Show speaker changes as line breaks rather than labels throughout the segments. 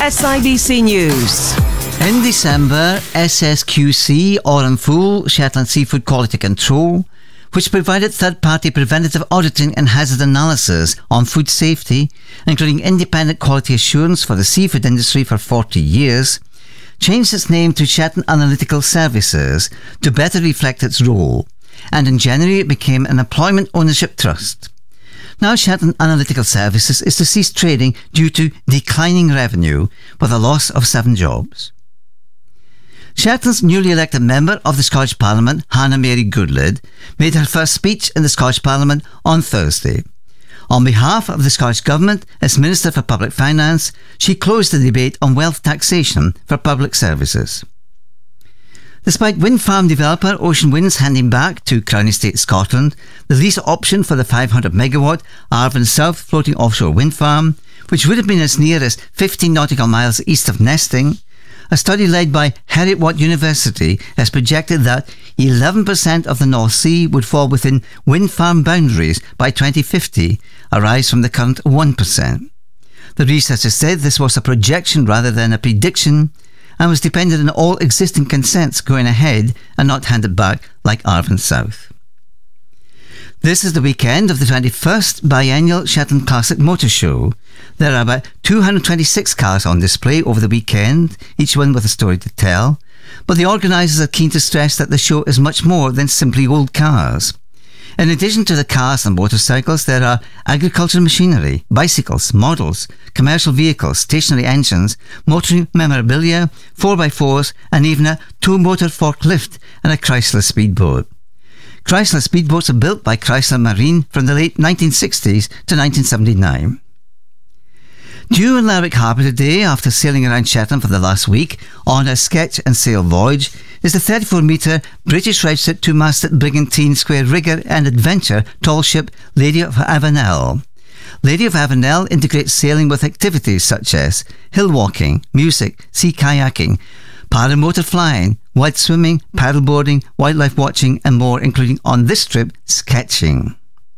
SIBC News.
In December, SSQC, or in full, Shetland Seafood Quality Control, which provided third-party preventative auditing and hazard analysis on food safety, including independent quality assurance for the seafood industry for 40 years, changed its name to Shetland Analytical Services to better reflect its role, and in January it became an employment ownership trust. Now Shetland Analytical Services is to cease trading due to declining revenue, with a loss of 7 jobs. Shetland's newly elected member of the Scottish Parliament, Hannah Mary Goodlid, made her first speech in the Scottish Parliament on Thursday. On behalf of the Scottish Government, as Minister for Public Finance, she closed the debate on wealth taxation for public services. Despite wind farm developer Ocean Winds handing back to Crown Estate Scotland the lease option for the 500 megawatt Arvin South floating offshore wind farm, which would have been as near as 15 nautical miles east of Nesting, a study led by Heriot-Watt University has projected that 11% of the North Sea would fall within wind farm boundaries by 2050, a rise from the current 1%. The researchers said this was a projection rather than a prediction, and was dependent on all existing consents going ahead and not handed back like Arvin South. This is the weekend of the 21st biennial Shetland Classic Motor Show. There are about 226 cars on display over the weekend, each one with a story to tell, but the organisers are keen to stress that the show is much more than simply old cars. In addition to the cars and motorcycles, there are agricultural machinery, bicycles, models, commercial vehicles, stationary engines, motoring memorabilia, 4x4s, and even a two-motor forklift and a Chrysler speedboat. Chrysler speedboats are built by Chrysler Marine from the late 1960s to 1979. Due in Lerwick Harbour today, after sailing around Shetland for the last week on a sketch and sail voyage, is the 34-metre British registered two-masted brigantine square rigger and adventure tall ship Lady of Avenel. Lady of Avenel integrates sailing with activities such as hill walking, music, sea kayaking, paramotor flying, wide swimming, paddleboarding, wildlife watching and more, including on this trip, sketching.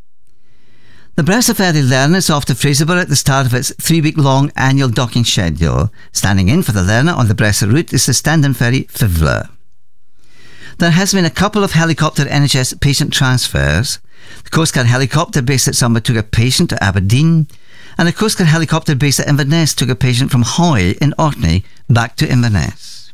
The Bressa Ferry Learner is off to Fraserburgh at the start of its 3-week-long annual docking schedule. Standing in for the Learner on the Bressa route is the stand-in ferry Fivler. There has been a couple of helicopter NHS patient transfers. The Coast Guard helicopter based at Summer took a patient to Aberdeen, and a Coast Guard helicopter based at Inverness took a patient from Hoy in Orkney back to Inverness.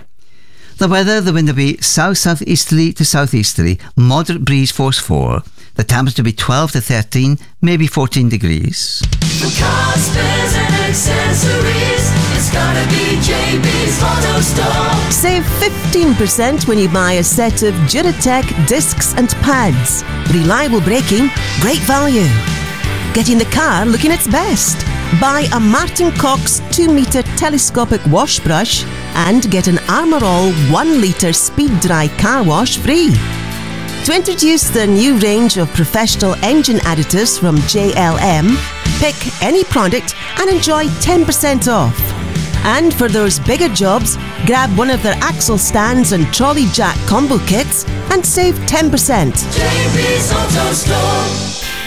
The weather, the wind will be south-southeasterly to southeasterly, moderate breeze force 4. The temperature will be 12 to 13, maybe 14 degrees.
For cars, spares and accessories, it's gotta be JB's Auto Store.
Save 15% when you buy a set of Duratec discs and pads. Reliable braking, great value. Getting the car looking its best. Buy a Martin Cox 2-metre telescopic wash brush and get an Armour All 1-litre speed dry car wash free. To introduce the new range of professional engine additives from JLM, pick any product and enjoy 10% off. And for those bigger jobs, grab one of their axle stands and trolley jack combo kits and save 10%.
JB's Auto Store.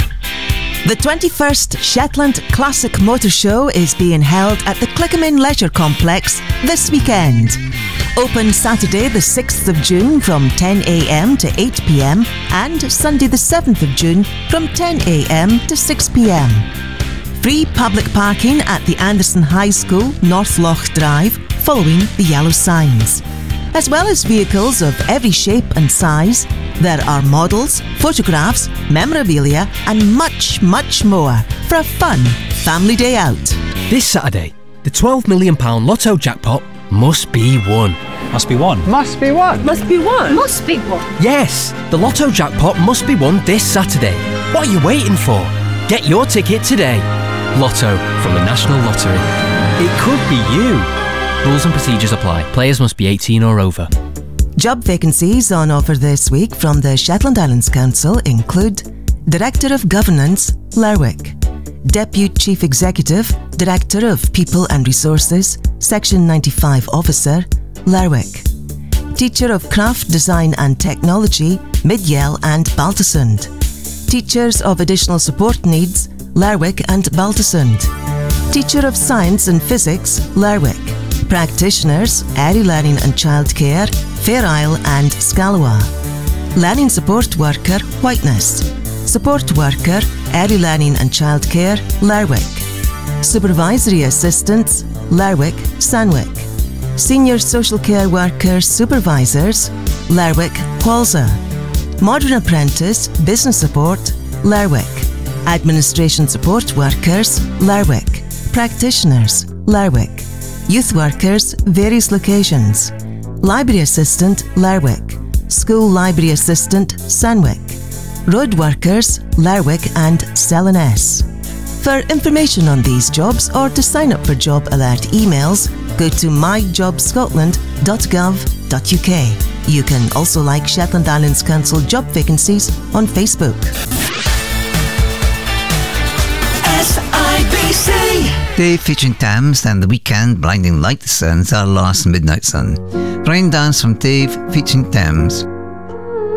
The 21st Shetland Classic Motor Show is being held at the Clickamin Leisure Complex this weekend. Open Saturday the 6th of June from 10 a.m. to 8 p.m. and Sunday the 7th of June from 10 a.m. to 6 p.m. Free public parking at the Anderson High School, Northloch Drive, following the yellow signs. As well as vehicles of every shape and size, there are models, photographs, memorabilia and much, much more for a fun family day out.
This Saturday, the £12 million Lotto jackpot must be won.
Must be won.
Must be won.
Must be won. Must be won.
Yes, the Lotto jackpot must be won this Saturday. What are you waiting for? Get your ticket today. Lotto from the National Lottery. It could be you. Rules and procedures apply. Players must be 18 or over.
Job vacancies on offer this week from the Shetland Islands Council include Director of Governance, Lerwick; Deputy Chief Executive, Director of People and Resources, Section 95 Officer, Lerwick; Teacher of Craft, Design and Technology, Midyell and Baltusund; Teachers of Additional Support Needs, Lerwick and Baltusund; Teacher of Science and Physics, Lerwick. Practitioners, Early Learning and Childcare, Fair Isle and Scalawa. Learning Support Worker, Whiteness. Support Worker, Early Learning and Childcare, Lerwick. Supervisory Assistants, Lerwick, Sandwick. Senior Social Care Workers Supervisors, Lerwick, Qualza. Modern Apprentice, Business Support, Lerwick. Administration Support Workers, Lerwick. Practitioners, Lerwick. Youth Workers, various locations. Library Assistant, Lerwick. School Library Assistant, Sandwick. Road Workers, Lerwick and Selenes. For information on these jobs or to sign up for job alert emails, go to myjobscotland.gov.uk. You can also like Shetland Islands Council job vacancies on Facebook.
SIBC.
Dave featuring Thames and The Weekend, Blinding Lights and Our Last Midnight Sun. Rain Dance from Dave featuring Thames.